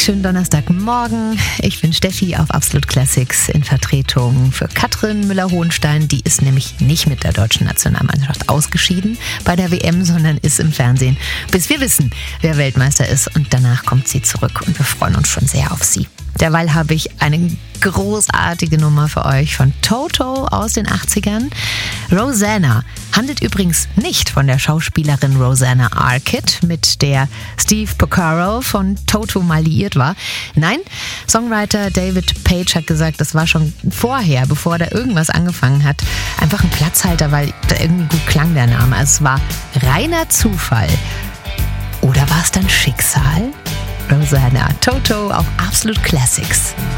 schönen Donnerstagmorgen. Ich bin Steffi auf Absolut Classics in Vertretung für Katrin Müller-Hohenstein. Die ist nämlich nicht mit der deutschen Nationalmannschaft ausgeschieden bei der WM, sondern ist im Fernsehen, bis wir wissen, wer Weltmeister ist. Und danach kommt sie zurück und wir freuen uns schon sehr auf sie. Derweil habe ich eine großartige Nummer für euch von Toto aus den 80ern. Rosanna handelt übrigens nicht von der Schauspielerin Rosanna Arquette, mit der Steve Porcaro von Toto mal liiert war. Nein, Songwriter David Page hat gesagt, das war schon vorher, bevor da irgendwas angefangen hat, einfach ein Platzhalter, weil da irgendwie gut klang der Name. Also es war reiner Zufall. Oder war es dann Schicksal? Rosanna, Toto auf Absolut Classics.